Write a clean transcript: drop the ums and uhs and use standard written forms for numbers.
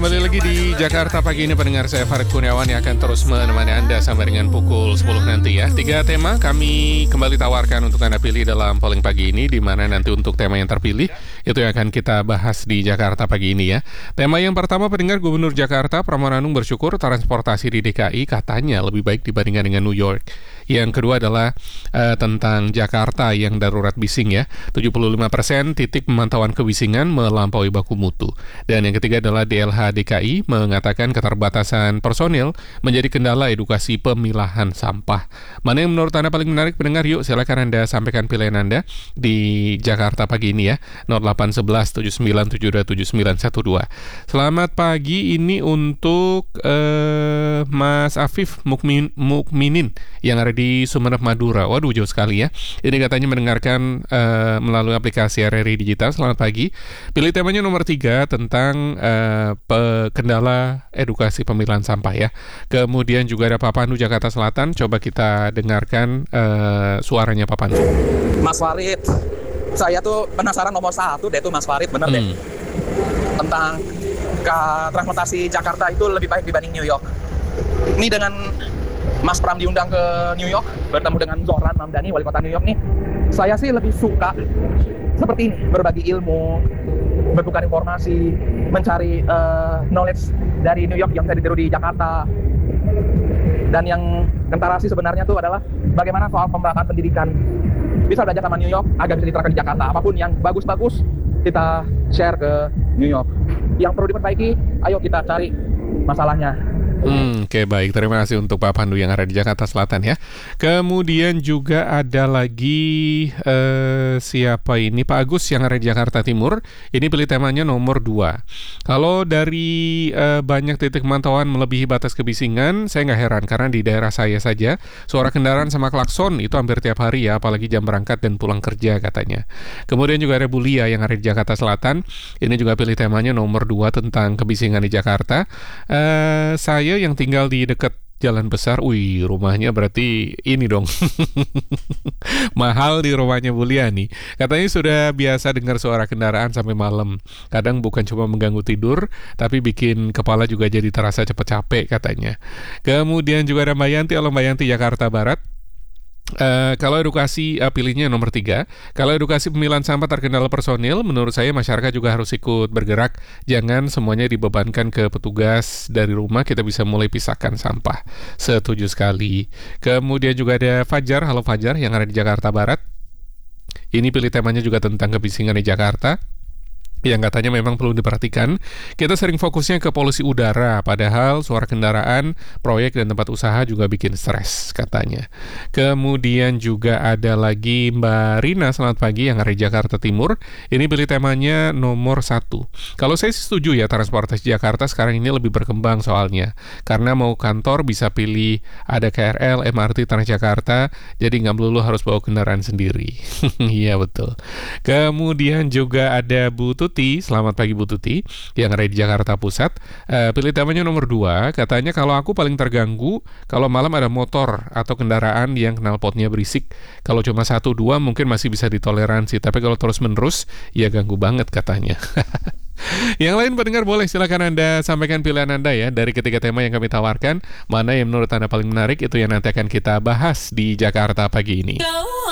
kembali lagi di Jakarta pagi ini pendengar, saya Farid Kurniawan yang akan terus menemani Anda sampai dengan pukul 10 nanti ya. 3 tema kami kembali tawarkan untuk Anda pilih dalam polling pagi ini, di mana nanti untuk tema yang terpilih itu yang akan kita bahas di Jakarta pagi ini ya. Tema yang pertama, pendengar, Gubernur Jakarta Pramono Anung bersyukur transportasi di DKI katanya lebih baik dibandingkan dengan New York. Yang kedua adalah tentang Jakarta yang darurat bising ya. 75% titik pemantauan kebisingan melampaui baku mutu. Dan yang ketiga adalah DLH DKI mengatakan keterbatasan personil menjadi kendala edukasi pemilahan sampah. Mana yang menurut Anda paling menarik, pendengar? Yuk silakan Anda sampaikan pilihan Anda di Jakarta pagi ini ya. 0811 7972 7912. Selamat pagi ini untuk Mas Afif Mukminin yang ada di Sumeneb, Madura. Waduh, jauh sekali ya. Ini katanya mendengarkan melalui aplikasi RRI Digital. Selamat pagi. Pilih temanya nomor 3 tentang kendala edukasi pemilahan sampah ya. Kemudian juga ada Pak Pandu Jakarta Selatan. Coba kita dengarkan suaranya Pak Pandu. Mas Farid, saya tuh penasaran nomor 1 deh tuh Mas Farid, bener deh. Tentang transportasi Jakarta itu lebih baik dibanding New York. Ini dengan Mas Pram diundang ke New York, bertemu dengan Zohran Mamdani, wali kota New York nih. Saya sih lebih suka seperti ini, berbagi ilmu, bertukar informasi, mencari knowledge dari New York yang bisa ditiru di Jakarta. Dan yang kentara sih sebenarnya tuh adalah bagaimana soal pemerataan pendidikan. Bisa belajar sama New York agar bisa diterapkan di Jakarta. Apapun yang bagus-bagus kita share ke New York. Yang perlu diperbaiki, ayo kita cari masalahnya. Oke, baik. Terima kasih untuk Pak Pandu yang ada di Jakarta Selatan ya. Kemudian juga ada lagi siapa ini? Pak Agus yang ada di Jakarta Timur. Ini pilih temanya nomor 2. Kalau dari banyak titik pemantauan melebihi batas kebisingan, saya nggak heran karena di daerah saya saja suara kendaraan sama klakson itu hampir tiap hari ya, apalagi jam berangkat dan pulang kerja katanya. Kemudian juga ada Bulia yang ada di Jakarta Selatan. Ini juga pilih temanya nomor 2 tentang kebisingan di Jakarta. Saya yang tinggal di dekat jalan besar, rumahnya berarti ini dong. Mahal di rumahnya Bulia nih. Katanya sudah biasa dengar suara kendaraan sampai malam. Kadang bukan cuma mengganggu tidur, tapi bikin kepala juga jadi terasa cepet capek katanya. Kemudian juga ada Mbak Yanti. Halo Mbak Yanti, Jakarta Barat. Kalau edukasi pilihnya nomor 3. Kalau edukasi pemilahan sampah terkendala personil, menurut saya masyarakat juga harus ikut bergerak. Jangan semuanya dibebankan ke petugas dari rumah, kita bisa mulai pisahkan sampah. Setuju sekali. Kemudian juga ada Fajar. Halo Fajar yang ada di Jakarta Barat. Ini pilih temanya juga tentang kebisingan di Jakarta, yang katanya memang perlu diperhatikan. Kita sering fokusnya ke polusi udara, padahal suara kendaraan, proyek, dan tempat usaha juga bikin stres katanya. Kemudian juga ada lagi Mbak Rina, selamat pagi, yang ada di Jakarta Timur. Ini pilih temanya nomor 1. Kalau saya setuju ya, transportasi Jakarta sekarang ini lebih berkembang soalnya. Karena mau kantor bisa pilih ada KRL, MRT, Transjakarta, jadi nggak melulu harus bawa kendaraan sendiri. Iya betul. Kemudian juga ada Bu Tuti, selamat pagi Bu Tuti, yang ada di Jakarta Pusat. Pilih temanya nomor 2, katanya kalau aku paling terganggu kalau malam ada motor atau kendaraan yang knalpotnya berisik. Kalau cuma 1-2 mungkin masih bisa ditoleransi, tapi kalau terus-menerus ya ganggu banget katanya. Yang lain pendengar boleh silakan Anda sampaikan pilihan Anda ya dari ketiga tema yang kami tawarkan. Mana yang menurut Anda paling menarik, itu yang nanti akan kita bahas di Jakarta pagi ini.